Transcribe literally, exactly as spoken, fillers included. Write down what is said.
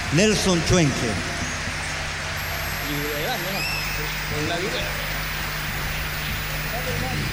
Nelson Chuenque. Y de grande, ¿no? Con la vida.